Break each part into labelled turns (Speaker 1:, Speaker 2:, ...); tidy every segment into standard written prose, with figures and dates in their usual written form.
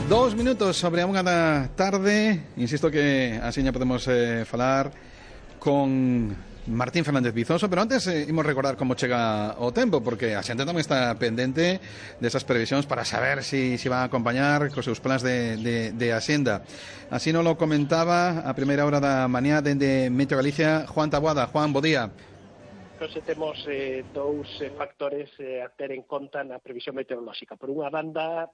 Speaker 1: 2 minutos sobre a 1 da tarde. Insisto que así ya podemos falar con Martín Fernández Vizoso, pero antes imos recordar como chega o tempo, porque a xente tamén está pendente desas previsións para saber si va a acompañar cos seus plans de Hacienda. Así nos lo comentaba a primeira hora da mañá dende Meteo Galicia Juan Taboada. Juan, bo día.
Speaker 2: Hoxe temos dous factores a ter en conta na previsión meteorolóxica. Por unha banda,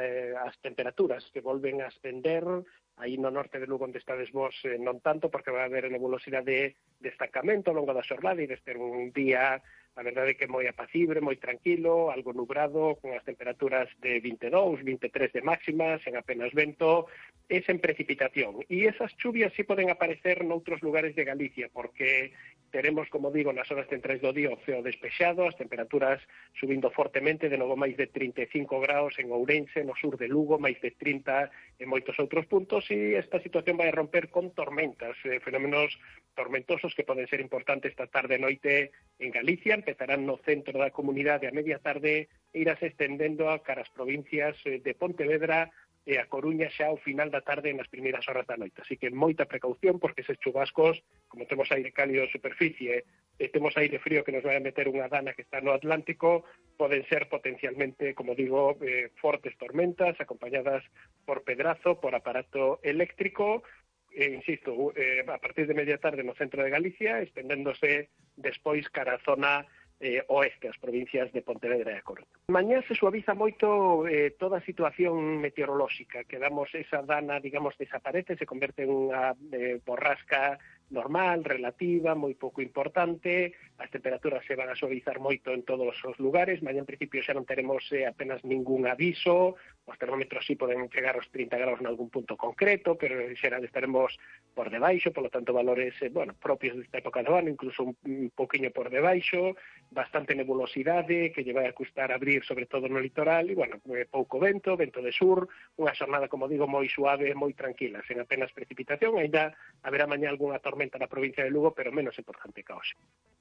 Speaker 2: as temperaturas que volven a ascender, aí no norte de Lugo onde estades vos non tanto, porque vai haber nebulosidade de estancamento ao longo da xornada e deste un día, a verdade que moi apacible, moi tranquilo, algo nubrado, con as temperaturas de 22, 23 de máxima, sen apenas vento, e sen precipitación. E esas chuvias sí poden aparecer noutros lugares de Galicia, porque teremos, como digo, nas horas centrais do día o ceo despexado, as temperaturas subindo fortemente, de novo máis de 35 graus en Ourense, no sur de Lugo, máis de 30 en moitos outros puntos, e esta situación vai a romper con tormentas, fenómenos tormentosos que poden ser importantes esta tarde e noite en Galicia, empezarán no centro da comunidade a media tarde e irás estendendo a cara as provincias de Pontevedra e a Coruña xa ao final da tarde nas primeiras horas da noite. Así que moita precaución, porque eses chubascos, como temos aire cálido de superficie e temos aire frío que nos vai a meter unha dana que está no Atlántico, poden ser potencialmente, como digo, fortes tormentas acompañadas por pedrazo, por aparato eléctrico, insisto, a partir de media tarde no centro de Galicia, estendéndose despois cara a zona oeste, as provincias de Pontevedra e a Coruña. Mañá se suaviza moito toda a situación meteorolóxica, quedamos esa dana, digamos, desaparece, se converte en unha borrasca normal, relativa, moi pouco importante, as temperaturas se van a suavizar moito en todos os lugares, mañá en principio xa non teremos apenas ningún aviso, os termómetros sí poden chegar aos 30 graus en algún punto concreto, pero en xeral estaremos por debaixo, polo tanto valores propios desta época do ano, incluso un poquinho por debaixo, bastante nebulosidade que lle vai a custar abrir sobre todo no litoral e, bueno, pouco vento, vento de sur, unha xornada, como digo, moi suave, moi tranquila, sen apenas precipitación, ainda haberá mañá algunha tormenta na provincia de Lugo, pero menos importante que hoxe.